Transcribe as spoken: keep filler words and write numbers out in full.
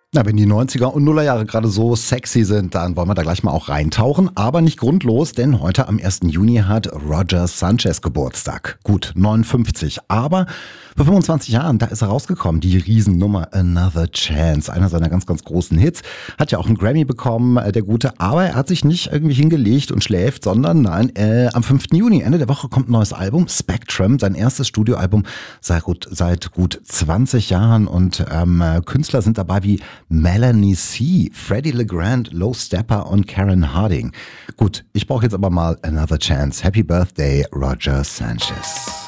Na, wenn die neunziger und Nullerjahre gerade so sexy sind, dann wollen wir da gleich mal auch reintauchen. Aber nicht grundlos, denn heute am ersten Juni hat Roger Sanchez Geburtstag. Gut, neunundfünfzig. Aber vor fünfundzwanzig Jahren, da ist er rausgekommen, die Riesennummer Another Chance. Einer seiner ganz, ganz großen Hits. Hat ja auch einen Grammy bekommen, äh, der Gute. Aber er hat sich nicht irgendwie hingelegt und schläft, sondern nein, äh, am fünften Juni, Ende der Woche, kommt ein neues Album, Spectrum. Sein erstes Studioalbum seit gut, seit gut zwanzig Jahren. Und ähm, Künstler sind dabei wie Melanie C., Freddie LeGrand, Low Stepper und Karen Harding. Gut, ich brauche jetzt aber mal Another Chance. Happy Birthday, Roger Sanchez.